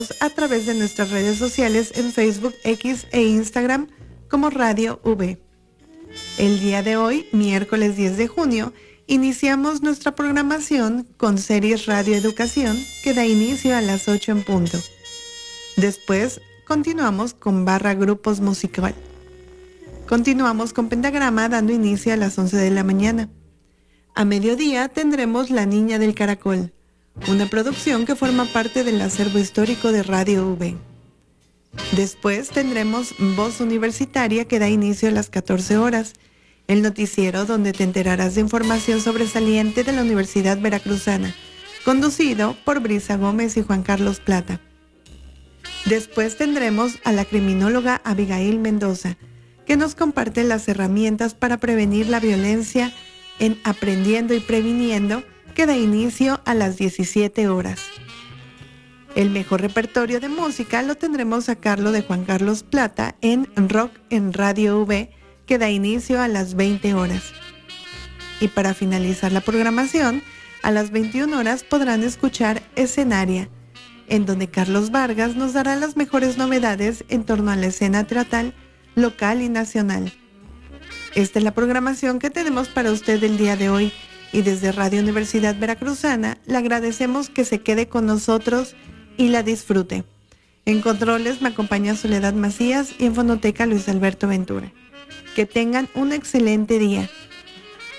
a través de nuestras redes sociales en Facebook, X e Instagram como Radio V. El día de hoy, miércoles 10 de junio, iniciamos nuestra programación con Series Radio Educación, que da inicio a las 8 en punto. Después, continuamos con Barra Grupos Musical. Continuamos con Pentagrama, dando inicio a las 11 de la mañana. A mediodía tendremos La Niña del Caracol, una producción que forma parte del acervo histórico de Radio V. Después tendremos Voz Universitaria, que da inicio a las 14 horas, el noticiero donde te enterarás de información sobresaliente de la Universidad Veracruzana, conducido por Brisa Gómez y Juan Carlos Plata. Después tendremos a la criminóloga Abigail Mendoza, que nos comparte las herramientas para prevenir la violencia en Aprendiendo y Previniendo, que da inicio a las 17 horas. El mejor repertorio de música lo tendremos a cargo de Juan Carlos Plata en Rock en Radio V, que da inicio a las 20 horas. Y para finalizar la programación, a las 21 horas podrán escuchar Escenaria, en donde Carlos Vargas nos dará las mejores novedades en torno a la escena teatral local y nacional. Esta es la programación que tenemos para usted el día de hoy, y desde Radio Universidad Veracruzana le agradecemos que se quede con nosotros y la disfrute. En controles me acompaña Soledad Macías y en fonoteca Luis Alberto Ventura. Que tengan un excelente día.